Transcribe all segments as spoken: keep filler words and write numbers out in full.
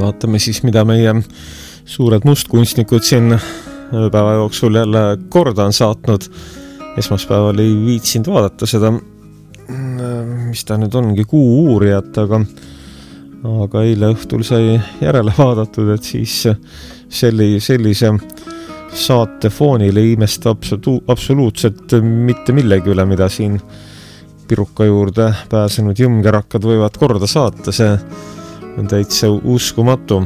vaatame siis, mida meie suured mustkunstnikud siin päeva jooksul jälle korda on saatnud. Esmaspäeval ei viitsinud vaadata seda, mis ta nüüd ongi, Kuu uurijat, aga, aga eile õhtul sai järele vaadatud, et siis selli, sellise saate foonil ei imesta absoluutselt mitte millegi üle, mida siin piruka juurde pääsenud jõmgerakkad võivad korda saata. See on täitsa uskumatu.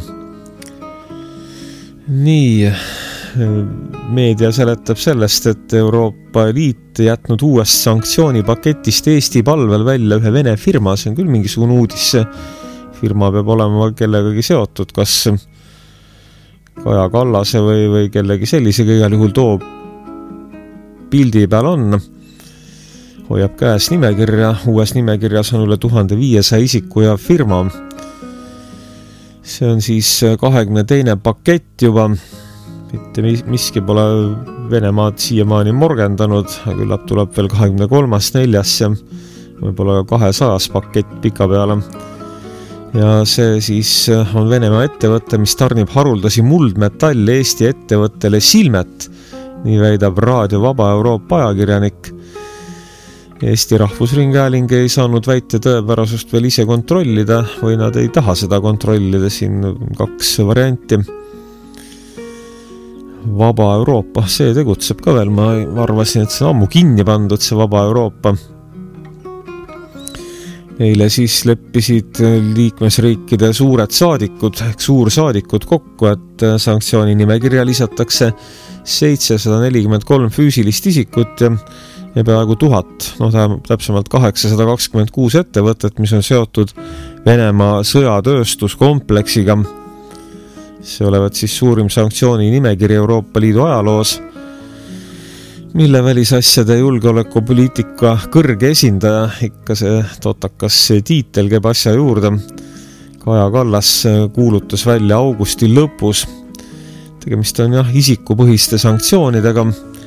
Nii, meedia seletab sellest, et Euroopa Liit jätnud uuest sanktsioonipaketist Eesti palvel välja ühe Vene firma. See on küll mingisugune uudis. See firma peab olema kellegagi seotud, kas Kaja Kallase või, või kellegi sellisega. Igal juhul too pildi peal on. Hoiab käes nimekirja. Uues nimekirjas on üle tuhande viiesaja isiku ja firma. See on siis kahekümne teine pakett juba. Mitte miski pole Venemaad siiamaani morgendanud, aga küllap tuleb veel kahekümne kolmas, neljas ja võib-olla kahesajas pakett pika peale. Ja see siis on Venemaa ettevõte, mis tarnib haruldasi muldmetalle Eesti ettevõttele Silmet, nii väidab Raadio Vaba Euroopa ajakirjanik. Eesti Rahvusringhääling ei saanud väite tõepärasust veel ise kontrollida või nad ei taha seda kontrollida, siin kaks varianti. Vaba Euroopa, see tegutseb ka veel, ma arvasin, et see on ammu kinni pandud, see Vaba Euroopa. Eile siis leppisid liikmesriikide suured saadikud, ehk suursaadikud kokku, et sanktsiooni nimekirja lisatakse seitsesada nelikümmend kolm füüsilist isikut ja, ja peaaegu tuhat, noh täpsemalt kaheksasada kakskümmend kuus ettevõtet, mis on seotud Venemaa sõjatööstuskompleksiga. See olevat siis suurim sanktsiooni nimekiri Euroopa Liidu ajaloos, mille välisasjade julgeolekupoliitika kõrge esindaja, ikka see totakas tiitel käib asja juurde. Kaja Kallas kuulutas välja augusti lõpus. Tegemist on jah isikupõhiste sanktsioonidega.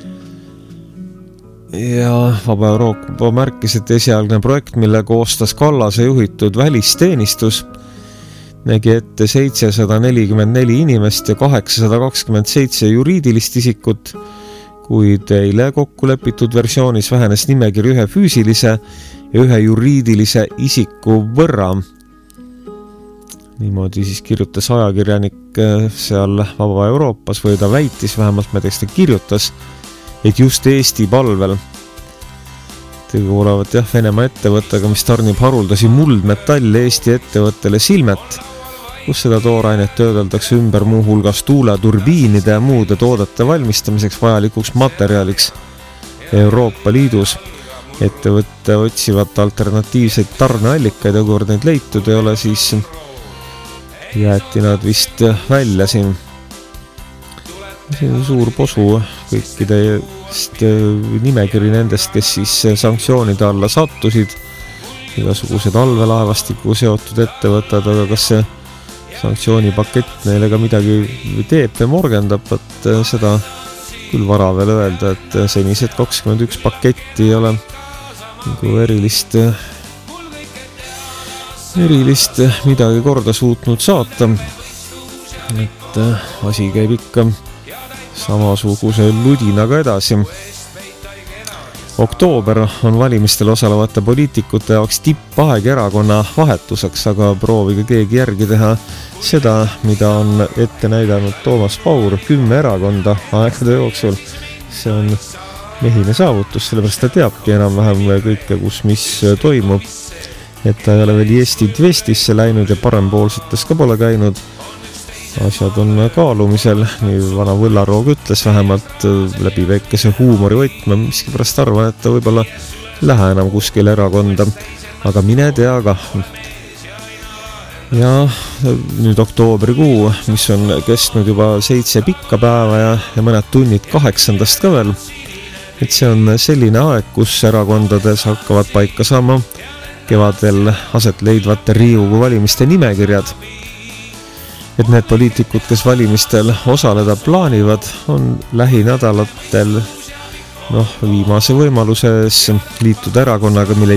Ja Vaba Euroopa märkis, et esialgne projekt, mille koostas Kallase juhitud välisteenistus, nägi ette seitsesada nelikümmend neli inimest ja kaheksasada kakskümmend seitse juriidilist isikut, kuid eile kokku lepitud versioonis vähenes nimekiri ühe füüsilise ja ühe juriidilise isiku võrra. Niimoodi siis kirjutas ajakirjanik seal Vaba Euroopas või ta väitis, vähemalt ma teeks ta kirjutas, et just Eesti palvel tegu olevat jah Venemaa ettevõttega, mis tarnib haruldasi muldmetalle Eesti ettevõttele Silmet, kus seda toorainet töödeldakse ümber muu hulgas tuuleturbiinide ja muude toodete valmistamiseks vajalikuks materjaliks Euroopa Liidus. Ettevõtte otsivad alternatiivseid tarneallikaid ja kui neid leitud ei ole, siis jäeti nad vist välja siin. See on suur posu kõikidest nimekiri nendest, kes siis sanktsioonide alla sattusid, igasugused allvelaevastiku seotud ettevõtted, aga kas see sanktsioonipakett neile ka midagi teeb või morgendab, et seda küll vara veel öelda, et senised kakskümmend üks paketti ei ole nagu erilist, erilist midagi korda suutnud saata. Et asi käib ikka samasuguse ludinaga edasi. Oktoober on valimistel osalevate poliitikute jaoks tippaeg erakonna vahetuseks, aga proovige keegi järgi teha seda, mida on ette näidanud Toomas Paur, kümme erakonda aegade jooksul. See on mehine saavutus, sellepärast ta teabki enam-vähem kõike, kus mis toimub. Et ta ei ole veel Eesti Dvestisse läinud ja parempoolsetes ka pole käinud. Asjad on kaalumisel, nii vana Võllaroog ütles vähemalt läbi väikese huumori võtme, miski pärast arvan, et ta võib-olla lähe enam kuskile erakonda, aga mine tea ka. Ja nüüd oktoobrikuu, mis on kestnud juba seitse pikka päeva ja, ja mõned tunnid kaheksandast ka veel, et see on selline aeg, kus erakondades hakkavad paika saama kevadel aset leidvate Riigikogu valimiste nimekirjad. Et need poliitikud, kes valimistel osaleda plaanivad, on lähinädalatel noh, viimase võimaluses liituda erakonnaga, mille